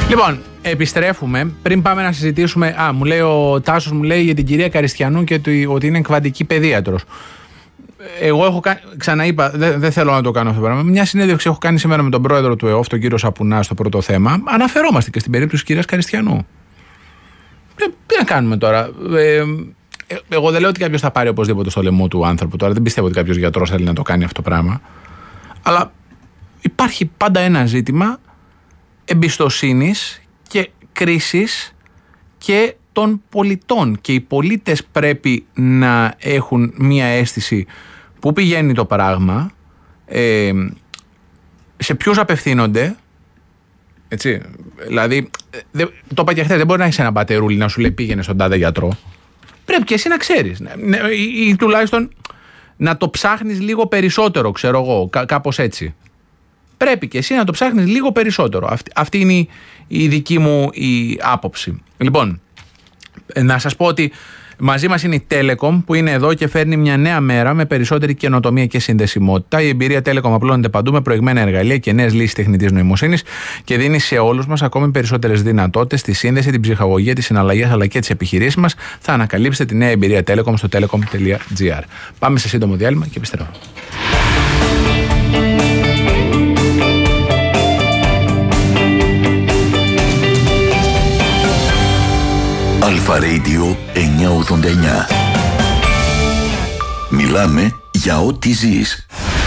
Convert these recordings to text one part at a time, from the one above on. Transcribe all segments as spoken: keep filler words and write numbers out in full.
Λοιπόν, επιστρέφουμε. Πριν πάμε να συζητήσουμε. Α, μου λέει ο Τάσος, μου λέει για την κυρία Καριστιανού και το, ότι είναι εκβαντική παιδίατρος. Εγώ έχω κάνει. Ξαναείπα, δεν δε θέλω να το κάνω αυτό το πράγμα. Μια συνέντευξη έχω κάνει σήμερα με τον πρόεδρο του ΕΟΦ, τον κύριο Σαπουνά, στο πρώτο θέμα. Αναφερόμαστε και στην περίπτωση της κυρίας Καριστιανού. Ε, τι να κάνουμε τώρα. Ε, εγώ δεν λέω ότι κάποιος θα πάρει οπωσδήποτε στο λαιμό του άνθρωπο. Τώρα δεν πιστεύω ότι κάποιος γιατρός θέλει να το κάνει αυτό το πράγμα. Αλλά υπάρχει πάντα ένα ζήτημα εμπιστοσύνης και κρίσης και των πολιτών. Και οι πολίτες πρέπει να έχουν μία αίσθηση πού πηγαίνει το πράγμα, ε, σε ποιους απευθύνονται. Έτσι. Δηλαδή, δε, το είπα και χθες, δεν μπορεί να έχεις ένα πατερούλι να σου λέει πήγαινε στον τάδε γιατρό. Πρέπει και εσύ να ξέρεις. Ή, ή τουλάχιστον να το ψάχνεις λίγο περισσότερο, ξέρω εγώ, κά, κάπως έτσι. Πρέπει και εσύ να το ψάχνεις λίγο περισσότερο. Αυτή, αυτή είναι η, η δική μου η άποψη. Λοιπόν, να σας πω ότι μαζί μας είναι η Telecom που είναι εδώ και φέρνει μια νέα μέρα με περισσότερη καινοτομία και συνδεσιμότητα. Η εμπειρία Telecom απλώνεται παντού με προηγμένα εργαλεία και νέες λύσεις τεχνητής νοημοσύνης και δίνει σε όλους μας ακόμη περισσότερες δυνατότητες στη σύνδεση, την ψυχαγωγία, τις συναλλαγές αλλά και τις επιχειρήσεις μας. Θα ανακαλύψετε τη νέα εμπειρία Telecom στο telecom τελεία gr. Πάμε σε σύντομο διάλειμμα και επιστρέφω. Αλφα Radio εννιακόσια ογδόντα εννιά. Μιλάμε για ό,τι ζεις.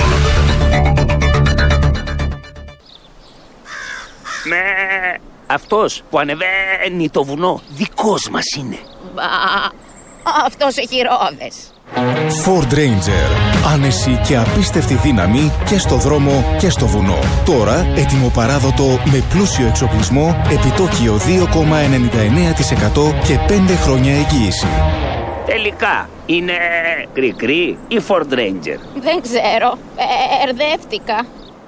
Με αυτός που ανεβαίνει το βουνό δικός μας είναι. Μπα, αυτός έχει ρόδες. Ford Ranger. Άνεση και απίστευτη δύναμη και στο δρόμο και στο βουνό. Τώρα ετοιμοπαράδοτο με πλούσιο εξοπλισμό, επιτόκιο δύο κόμμα ενενήντα εννέα τοις εκατό και πέντε χρόνια εγγύηση. Τελικά είναι κρικρί ή Ford Ranger? Δεν ξέρω, ερδεύτηκα.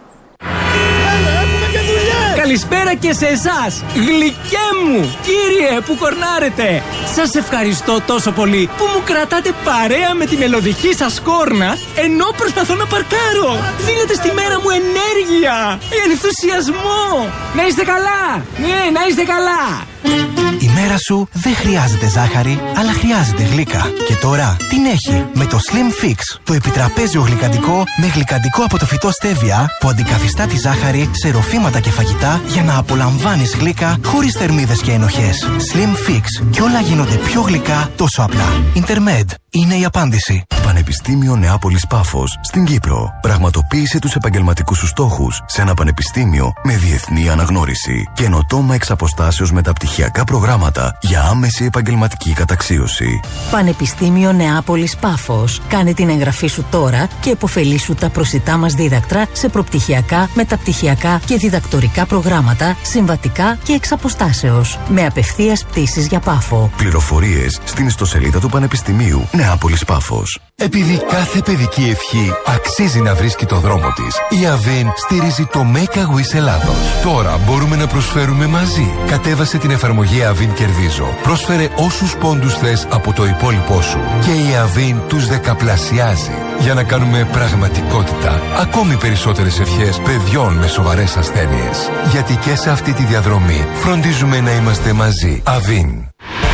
Καλησπέρα και σε εσάς, γλυκέ μου, κύριε που κορνάρετε. Σας ευχαριστώ τόσο πολύ που μου κρατάτε παρέα με τη μελωδική σας κόρνα ενώ προσπαθώ να παρκάρω. Δίνετε στη μέρα μου ενέργεια, ενθουσιασμό. Να είστε καλά, ναι, να είστε καλά. Η μέρα σου δεν χρειάζεται ζάχαρη, αλλά χρειάζεται γλύκα. Και τώρα την έχει με το Slim Fix, το επιτραπέζιο γλυκαντικό με γλυκαντικό από το φυτό στέβια που αντικαθιστά τη ζάχαρη σε ροφήματα και φαγητά για να απολαμβάνεις γλύκα χωρίς θερμίδες και ενοχές. Slim Fix, και όλα γίνονται πιο γλυκά τόσο απλά. Intermed είναι η απάντηση. Πανεπιστήμιο Νεάπολης Πάφος στην Κύπρο. Πραγματοποίησε τους επαγγελματικούς σου στόχους σε ένα πανεπιστήμιο με διεθνή αναγνώριση. Καινοτόμα εξ αποστάσεως μεταπτυχιακά προγράμματα για άμεση επαγγελματική καταξίωση. Πανεπιστήμιο Νεάπολης Πάφος. Κάνε την εγγραφή σου τώρα και επωφελήσου τα προσιτά μας δίδακτρα σε προπτυχιακά, μεταπτυχιακά και διδακτορικά προγράμματα, συμβατικά και εξ αποστάσεως. Με απευθείας πτήσεις για Πάφο. Πληροφορίες στην ιστοσελίδα του Πανεπιστημίου Νεάπολης Πάφος. Επειδή κάθε παιδική ευχή αξίζει να βρίσκει το δρόμο της, η Avin στηρίζει το Make a Wish Ελλάδος. Τώρα μπορούμε να προσφέρουμε μαζί. Κατέβασε την εφαρμογή Avin Κερδίζω. Πρόσφερε όσους πόντους θες από το υπόλοιπό σου και η Avin τους δεκαπλασιάζει για να κάνουμε πραγματικότητα ακόμη περισσότερες ευχές παιδιών με σοβαρές ασθένειες. Γιατί και σε αυτή τη διαδρομή φροντίζουμε να είμαστε μαζί. Avin.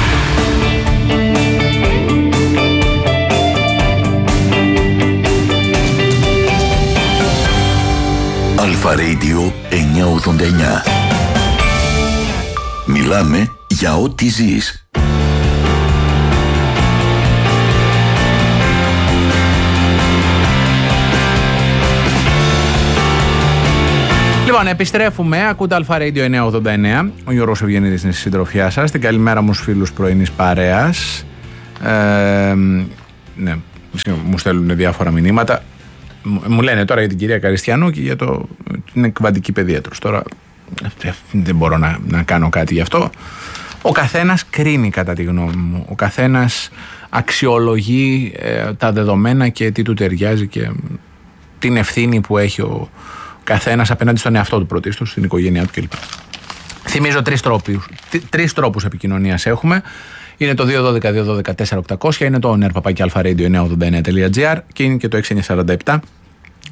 Αλφα Radio εννιακόσια ογδόντα εννιά. Μιλάμε για ό,τι ζεις. Λοιπόν, επιστρέφουμε. Ακούτε Αλφα Radio εννιακόσια ογδόντα εννέα. Ο Γιώργος Ευγενίδης είναι στη συντροφιά σας. Την καλημέρα μου στους φίλους πρωινής παρέας. Ε, ναι, μου στέλνουν διάφορα μηνύματα. Μου λένε τώρα για την κυρία Καριστιανού και για το, την εκβαντική παιδίατρος. Τώρα δεν μπορώ να, να κάνω κάτι γι' αυτό. Ο καθένας κρίνει κατά τη γνώμη μου. Ο καθένας αξιολογεί ε, τα δεδομένα και τι του ταιριάζει και την ευθύνη που έχει ο καθένας απέναντι στον εαυτό του πρωτίστως, στην οικογένειά του κλπ. Θυμίζω τρεις τρόπους, τρεις τρόπους επικοινωνίας έχουμε. Είναι το δύο ένα δύο δύο ένα δύο τέσσερα οκτακόσια, είναι το νερ παπάκι αλφα radio εννιακόσια ογδόντα εννέα τελεία τζι άρ και είναι και το έξι εννιά τέσσερα επτά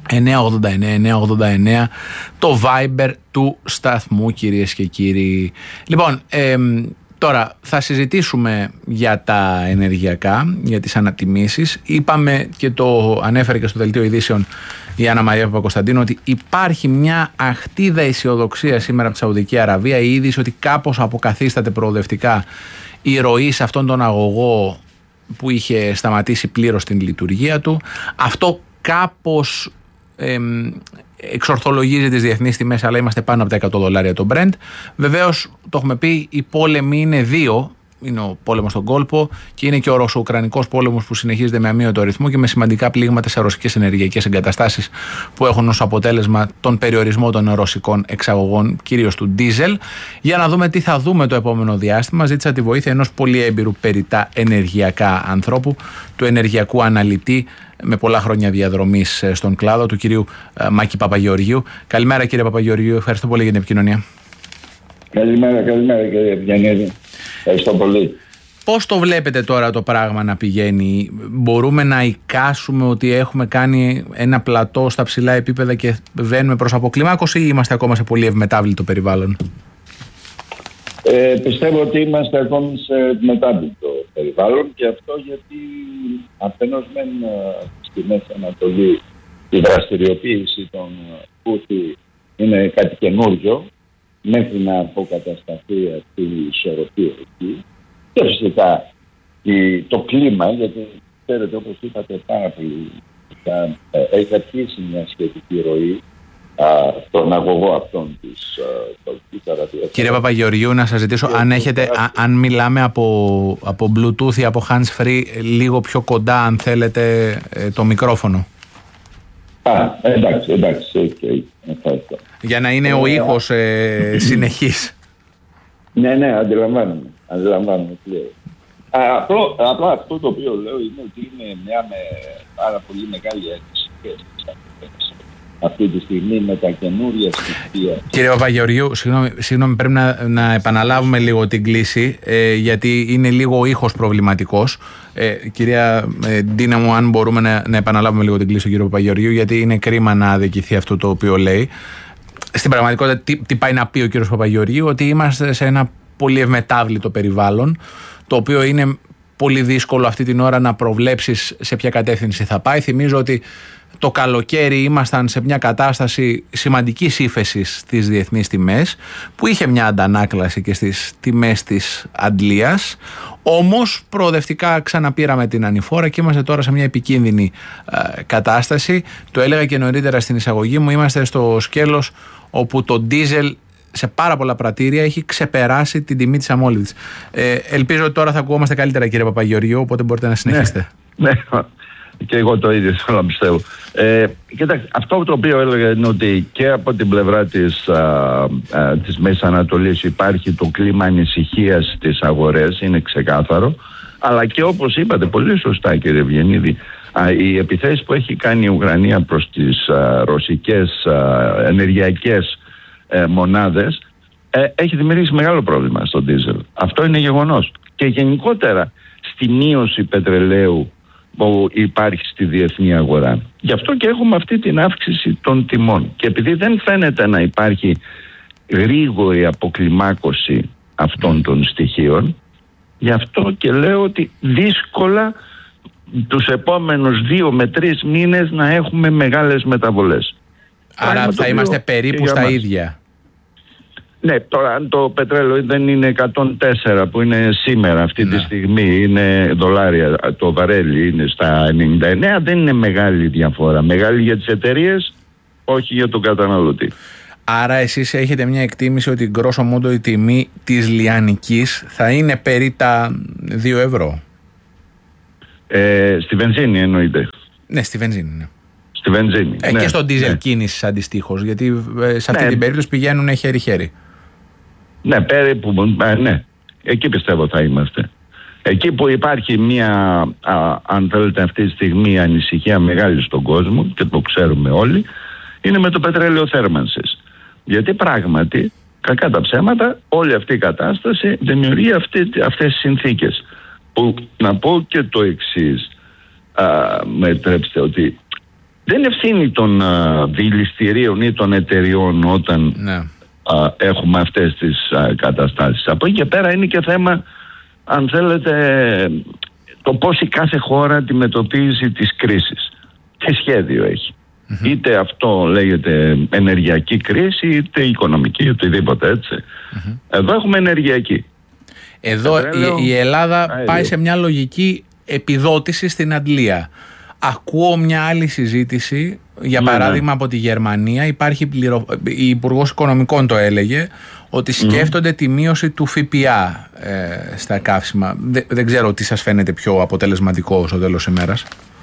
εννιά ογδόντα εννιά εννιά ογδόντα εννιά το Viber του σταθμού, κυρίες και κύριοι. Λοιπόν, ε, τώρα θα συζητήσουμε για τα ενεργειακά, για τις ανατιμήσεις. Είπαμε και το ανέφερε και στο δελτίο ειδήσεων η Άννα Μαρία Παπακοσταντίνου ότι υπάρχει μια αχτίδα αισιοδοξία σήμερα από τη Σαουδική Αραβία, η είδηση ότι κάπως αποκαθίσταται προοδευτικά η ροή σε αυτόν τον αγωγό που είχε σταματήσει πλήρως την λειτουργία του. Αυτό κάπως ε, εξορθολογίζει τις διεθνείς τιμές, αλλά είμαστε πάνω από τα εκατό δολάρια το Brent. Βεβαίως, το έχουμε πει, οι πόλεμοι είναι δύο. Είναι ο πόλεμος στον κόλπο και είναι και ο ρωσο-ουκρανικός πόλεμος που συνεχίζεται με αμύωτο ρυθμό και με σημαντικά πλήγματα σε ρωσικές ενεργειακές εγκαταστάσεις που έχουν ως αποτέλεσμα τον περιορισμό των ρωσικών εξαγωγών, κυρίως του ντίζελ. Για να δούμε τι θα δούμε το επόμενο διάστημα, ζήτησα τη βοήθεια ενός πολύ έμπειρου περί τα ενεργειακά ανθρώπου, του ενεργειακού αναλυτή με πολλά χρόνια διαδρομής στον κλάδο, του κυρίου Μάκη Παπαγεωργίου. Καλημέρα, κύριε Παπαγεωργίου, ευχαριστώ πολύ για την επικοινωνία. Καλημέρα, καλημέρα κύριε Βιαννίδη. Ευχαριστώ πολύ. Πώς το βλέπετε τώρα το πράγμα να πηγαίνει? Μπορούμε να εικάσουμε ότι έχουμε κάνει ένα πλατό στα ψηλά επίπεδα και βαίνουμε προς αποκλιμάκωση ή είμαστε ακόμα σε πολύ ευμετάβλητο περιβάλλον? Ε, πιστεύω ότι είμαστε ακόμη σε ευμετάβλητο περιβάλλον, και αυτό γιατί αφενός μεν στη Μέση Ανατολή η δραστηριοποίηση των Χούθι είναι κάτι καινούριο μέχρι να αποκατασταθεί αυτή η ισορροπία εκεί, και φυσικά το κλίμα, γιατί ξέρετε, όπως είπατε πάρα πολύ, έχει αρχίσει μια σχετική ροή στον αγωγό αυτών της Σαουδικής Αραβίας. Κύριε Παπαγεωργίου, να σας ζητήσω αν έχετε, α, αν μιλάμε από, από Bluetooth ή από hands free, λίγο πιο κοντά αν θέλετε το μικρόφωνο. Α, εντάξει, εντάξει, okay. Ευχαριστώ. Για να είναι ε, ο ήχος ε, συνεχής. Ναι, ναι, αντιλαμβάνομαι. Αντιλαμβάνομαι πλέον. Απλό, απλά αυτό το οποίο λέω είναι ότι είναι μια με πάρα πολύ μεγάλη έκρηση αυτή τη στιγμή με τα καινούρια στοιχεία. Κύριε Παπαγεωργίου, συγγνώμη, συγγνώμη πρέπει να, να επαναλάβουμε λίγο την κλίση, ε, γιατί είναι λίγο ο ήχος προβληματικός. Ε, κυρία ε, Ντίνα μου, αν μπορούμε να, να επαναλάβουμε λίγο την κλίση του κύριου Παπαγεωργίου, γιατί είναι κρίμα να αδικηθεί αυτό το οποίο λέει. Στην πραγματικότητα, τι, τι πάει να πει ο κύριος Παπαγεωργίου? Ότι είμαστε σε ένα πολύ ευμετάβλητο περιβάλλον, το οποίο είναι πολύ δύσκολο αυτή την ώρα να προβλέψεις σε ποια κατεύθυνση θα πάει. Θυμίζω ότι το καλοκαίρι ήμασταν σε μια κατάσταση σημαντικής ύφεσης στις διεθνείς τιμές, που είχε μια αντανάκλαση και στις τιμές της Αντλίας. Όμως προοδευτικά ξαναπήραμε την ανηφόρα και είμαστε τώρα σε μια επικίνδυνη ε, κατάσταση. Το έλεγα και νωρίτερα στην εισαγωγή μου, είμαστε στο σκέλος όπου το ντίζελ σε πάρα πολλά πρατήρια έχει ξεπεράσει την τιμή της αμόλυβδης. Ε, ελπίζω ότι τώρα θα ακουγόμαστε καλύτερα, κύριε Παπαγεωργίου, οπότε μπορείτε να συνεχίσετε. Ναι, ναι. Και εγώ το ίδιο θέλω να πιστεύω. Ε, κοιτάξτε, αυτό το οποίο έλεγα είναι ότι και από την πλευρά της, α, α, της Μέσης Ανατολής υπάρχει το κλίμα ανησυχίας στις αγορές, είναι ξεκάθαρο, αλλά και όπως είπατε πολύ σωστά, κύριε Βιεννίδη, α, οι επιθέσεις που έχει κάνει η Ουκρανία προς τις α, ρωσικές α, ενεργειακές ε, μονάδες ε, έχει δημιουργήσει μεγάλο πρόβλημα στον ντίζελ. Αυτό είναι γεγονός. Και γενικότερα στη μείωση πετρελαίου που υπάρχει στη διεθνή αγορά. Γι' αυτό και έχουμε αυτή την αύξηση των τιμών. Και επειδή δεν φαίνεται να υπάρχει γρήγορη αποκλιμάκωση αυτών των στοιχείων, γι' αυτό και λέω ότι δύσκολα τους επόμενους δύο με τρεις μήνες να έχουμε μεγάλες μεταβολές. Άρα θα είμαστε περίπου στα ίδια. Ναι, τώρα αν το πετρέλαιο δεν είναι εκατόν τέσσερα που είναι σήμερα αυτή ναι. τη στιγμή, είναι δολάρια, το βαρέλι είναι στα ενενήντα εννέα, δεν είναι μεγάλη διαφορά. Μεγάλη για τις εταιρείες, όχι για τον καταναλωτή. Άρα εσείς έχετε μια εκτίμηση ότι γκρόσο μόντο η τιμή της λιανικής θα είναι περί τα δύο ευρώ. Ε, στη βενζίνη εννοείται. Ναι, στη βενζίνη, ναι. Στη βενζίνη. Ε, ναι, και στον ντίζελ ναι. κίνησης αντιστοίχως, γιατί σε αυτή ναι. την περίπτωση πηγαίνουν χέρι-χέρι. Ναι, περίπου, ναι. Εκεί πιστεύω θα είμαστε. Εκεί που υπάρχει μια, α, αν θέλετε αυτή τη στιγμή, ανησυχία μεγάλη στον κόσμο, και το ξέρουμε όλοι, είναι με το πετρέλαιο θέρμανσης. Γιατί πράγματι, κακά τα ψέματα, όλη αυτή η κατάσταση δημιουργεί αυτή, αυτές τις συνθήκες. Που να πω και το εξής, με επιτρέψτε, ότι δεν είναι ευθύνη των α, δηληστηρίων ή των εταιριών όταν ναι. α, έχουμε αυτές τις α, καταστάσεις. Από εκεί και πέρα είναι και θέμα, αν θέλετε, το πώς η κάθε χώρα αντιμετωπίζει τις κρίσεις. Τι σχέδιο έχει. Mm-hmm. Είτε αυτό λέγεται ενεργειακή κρίση, είτε οικονομική, οτιδήποτε έτσι. Mm-hmm. Εδώ έχουμε ενεργειακή. Εδώ η, η Ελλάδα αέριο. πάει σε μια λογική επιδότηση στην αντλία. Ακούω μια άλλη συζήτηση, για ναι, παράδειγμα ναι. από τη Γερμανία, υπάρχει πληρο... η Υπουργός Οικονομικών το έλεγε, ότι σκέφτονται mm. τη μείωση του ΦΠΑ ε, στα καύσιμα. Δεν, δεν ξέρω τι σας φαίνεται πιο αποτελεσματικό στο τέλος ημέρας.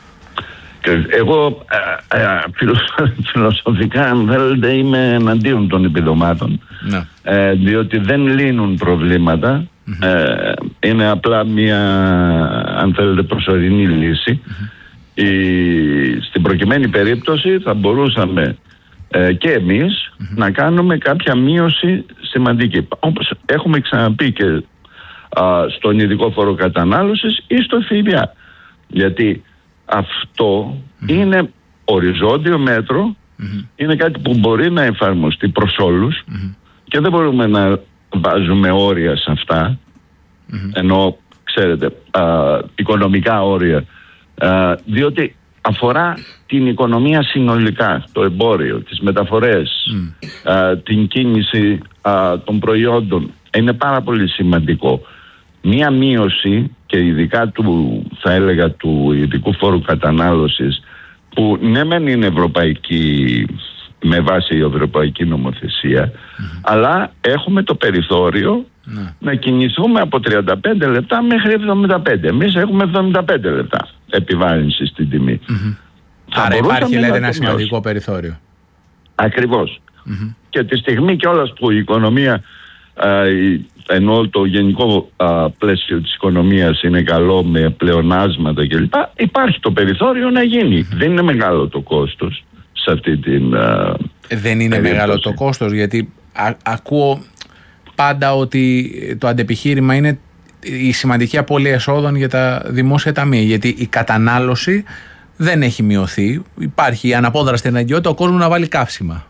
Εγώ ε, ε, φιλοσοφικά, αν θέλετε, είμαι εναντίον των επιδομάτων, ναι. ε, διότι δεν λύνουν προβλήματα. Mm-hmm. ε, είναι απλά μια, αν θέλετε, προσωρινή λύση. Mm-hmm. Η, στην προκειμένη περίπτωση θα μπορούσαμε ε, και εμείς mm-hmm. να κάνουμε κάποια μείωση σημαντική, όπως έχουμε ξαναπεί και α, στον ειδικό φόρο κατανάλωσης ή στο ΦΠΑ, γιατί αυτό mm-hmm. είναι οριζόντιο μέτρο, mm-hmm. είναι κάτι που μπορεί να εφαρμοστεί προς όλους mm-hmm. και δεν μπορούμε να βάζουμε όρια σε αυτά, mm-hmm. ενώ ξέρετε α, οικονομικά όρια, α, διότι αφορά την οικονομία συνολικά, το εμπόριο, τις μεταφορές, mm. α, την κίνηση α, των προϊόντων. Είναι πάρα πολύ σημαντικό. Μία μείωση, και ειδικά του, θα έλεγα, του ειδικού φόρου κατανάλωσης, που ναι μεν είναι ευρωπαϊκή, με βάση η ευρωπαϊκή νομοθεσία, mm-hmm. αλλά έχουμε το περιθώριο mm. να κινηθούμε από τριάντα πέντε λεπτά μέχρι εβδομήντα πέντε. Εμείς έχουμε εβδομήντα πέντε λεπτά επιβάρυνση στην τιμή. Mm-hmm. Άρα υπάρχει, λέτε, ένα σημαντικό περιθώριο. Ακριβώς. Mm-hmm. Και τη στιγμή κιόλας που η οικονομία, α, η, ενώ το γενικό α, πλαίσιο της οικονομίας είναι καλό με πλεονάσματα κλπ, υπάρχει το περιθώριο να γίνει. Mm-hmm. Δεν είναι μεγάλο το κόστος σε αυτή την α, Δεν είναι περίπτωση. Μεγάλο το κόστος, γιατί α, ακούω πάντα ότι το αντεπιχείρημα είναι η σημαντική απώλεια εσόδων για τα δημόσια ταμεία, γιατί η κατανάλωση δεν έχει μειωθεί. Υπάρχει η αναπόδραστη αναγκαιότητα ο κόσμος να βάλει καύσιμα.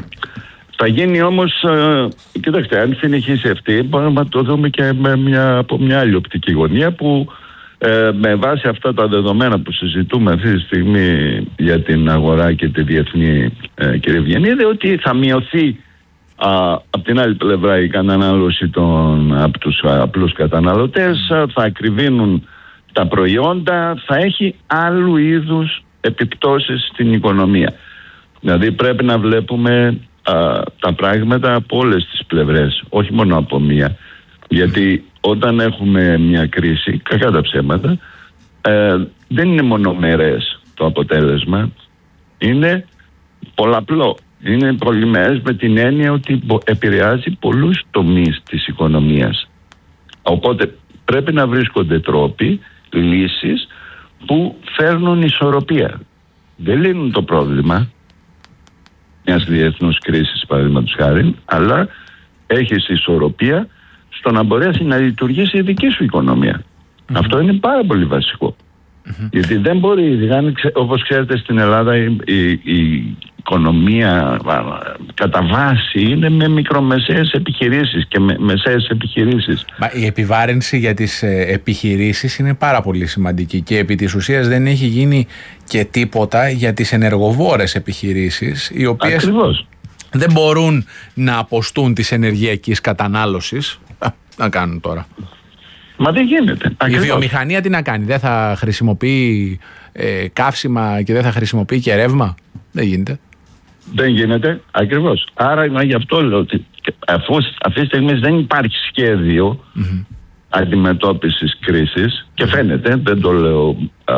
Θα γίνει όμως, ε, κοιτάξτε, αν συνεχίσει αυτή, μπορούμε να το δούμε και με μια, από μια άλλη οπτική γωνία, που ε, με βάση αυτά τα δεδομένα που συζητούμε αυτή τη στιγμή για την αγορά και τη διεθνή, ε, κύριε Ευγενίδη, ότι θα μειωθεί α, από την άλλη πλευρά η κατανάλωση των, από τους απλούς καταναλωτές, θα ακριβίνουν τα προϊόντα, θα έχει άλλου είδους επιπτώσεις στην οικονομία. Δηλαδή πρέπει να βλέπουμε α, τα πράγματα από όλες τις πλευρές, όχι μόνο από μία. Γιατί όταν έχουμε μια κρίση, κακά τα ψέματα, ε, δεν είναι μονομερές το αποτέλεσμα, είναι πολλαπλό. Είναι πολυμερές με την έννοια ότι επηρεάζει πολλούς τομείς της οικονομίας. Οπότε πρέπει να βρίσκονται τρόποι, λύσεις που φέρνουν ισορροπία. Δεν λύνουν το πρόβλημα μιας διεθνούς κρίσης, παραδείγματος χάρη, αλλά έχεις ισορροπία στο να μπορέσει να λειτουργήσει η δική σου οικονομία. Mm-hmm. Αυτό είναι πάρα πολύ βασικό. Mm-hmm. Γιατί δεν μπορεί, όπως ξέρετε, στην Ελλάδα η, η, η οικονομία κατά βάση είναι με μικρομεσαίες επιχειρήσεις και με μεσαίες επιχειρήσεις. Μα η επιβάρυνση για τις ε, επιχειρήσεις είναι πάρα πολύ σημαντική και επί της ουσίας δεν έχει γίνει και τίποτα για τις ενεργοβόρες επιχειρήσεις, οι οποίες Ακριβώς. δεν μπορούν να αποστούν της ενεργειακής κατανάλωσης. Α, να κάνουν τώρα. Μα δεν γίνεται. Ακριβώς. Η βιομηχανία τι να κάνει, δεν θα χρησιμοποιεί ε, καύσιμα και δεν θα χρησιμοποιεί και ρεύμα. Δεν γίνεται. Δεν γίνεται, ακριβώς. Άρα γι' αυτό λέω ότι αφού αυτή τη στιγμή δεν υπάρχει σχέδιο mm-hmm. αντιμετώπισης κρίσης, και φαίνεται, δεν το λέω α,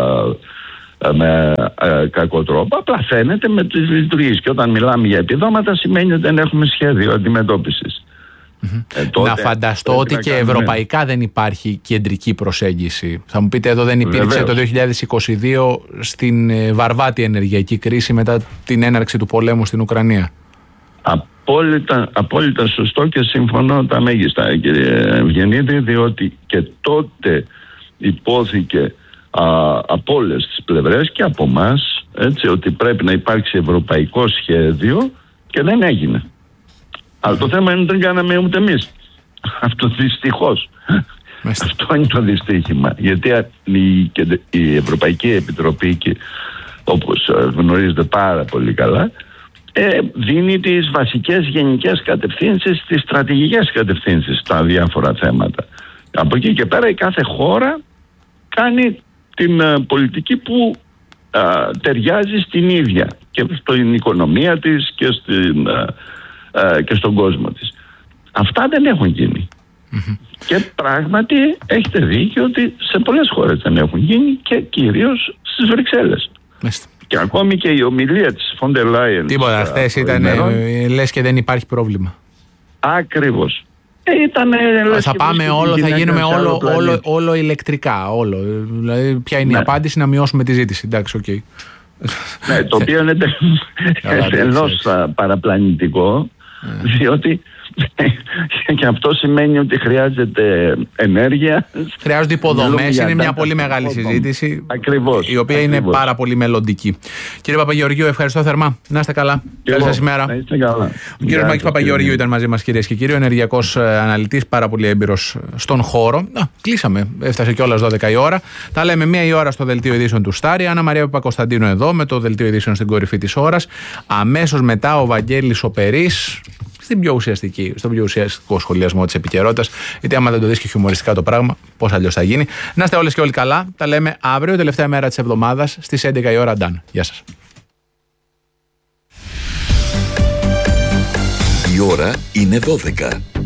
α, με α, κακό τρόπο, απλά φαίνεται με τις λειτουργίες. Και όταν μιλάμε για επιδόματα σημαίνει ότι δεν έχουμε σχέδιο αντιμετώπισης. Mm-hmm. Ε, τότε να φανταστώ ότι και κάνουμε... ευρωπαϊκά δεν υπάρχει κεντρική προσέγγιση. Θα μου πείτε, εδώ δεν υπήρξε Βεβαίως. το δύο χιλιάδες είκοσι δύο στην βαρβάτη ενεργειακή κρίση μετά την έναρξη του πολέμου στην Ουκρανία. Απόλυτα, απόλυτα σωστό και συμφωνώ τα μέγιστα, κύριε Ευγενίδη, διότι και τότε υπόθηκε α, από όλες τις πλευρές και από εμάς έτσι, ότι πρέπει να υπάρξει ευρωπαϊκό σχέδιο και δεν έγινε. Αλλά το θέμα είναι ότι δεν κάναμε ούτε εμείς. Αυτό δυστυχώς. Αυτό είναι το δυστύχημα. Γιατί η, η Ευρωπαϊκή Επιτροπή, και, όπως γνωρίζετε πάρα πολύ καλά, ε, δίνει τις βασικές γενικές κατευθύνσεις, τις στρατηγικές κατευθύνσεις στα διάφορα θέματα. Από εκεί και πέρα η κάθε χώρα κάνει την uh, πολιτική που uh, ταιριάζει στην ίδια και στην οικονομία της και, στην, uh, uh, και στον κόσμο της. Αυτά δεν έχουν γίνει. Mm-hmm. Και πράγματι έχετε δίκιο ότι σε πολλές χώρες δεν έχουν γίνει και κυρίως στις Βρυξέλλες. Μάλιστα. Και ακόμη και η ομιλία της Φόντερ Λάιεν. Τίποτα, αυτές ήταν λες και δεν υπάρχει πρόβλημα. Ακριβώς. Ε, ήτανε, θα πάμε όλο, θα γίνουμε όλο, όλο, όλο ηλεκτρικά. Όλο. Δηλαδή, ποια είναι ναι. η απάντηση? Να μειώσουμε τη ζήτηση. Εντάξει, οκ. Okay. Ναι, το οποίο είναι εντελώς παραπλανητικό, yeah. διότι και αυτό σημαίνει ότι χρειάζεται ενέργεια. Χρειάζονται υποδομές. Είναι μια πολύ μεγάλη συζήτηση. Ακριβώς. Η οποία ακριβώς. είναι πάρα πολύ μελλοντική. Κύριε Παπαγεωργίου, ευχαριστώ θερμά. Να είστε καλά. Καλή σας ημέρα. Να είστε καλά. Ο κύριος Μάκης Παπαγεωργίου ήταν μαζί μας, κυρίες και κύριοι. Ο ενεργειακός αναλυτής, πάρα πολύ έμπειρος στον χώρο. Α, κλείσαμε. Έφτασε κιόλας δώδεκα η ώρα. Τα λέμε μία η ώρα στο δελτίο ειδήσεων του Στάρι. Άννα Μαρία Παπακοσταντίνου εδώ με το δελτίο ειδήσεων στην κορυφή της ώρας. Αμέσως μετά ο Βαγγέλης ο Περής. Στην πιο ουσιαστική, στον πιο ουσιαστικό σχολιασμό της επικαιρότητας. Γιατί άμα δεν το δεις και χιουμοριστικά το πράγμα, πώς αλλιώς θα γίνει. Να είστε όλες και όλοι καλά. Τα λέμε αύριο, τελευταία μέρα της εβδομάδας, στις έντεκα η ώρα. Ντάν. Γεια σας. Η ώρα είναι δώδεκα.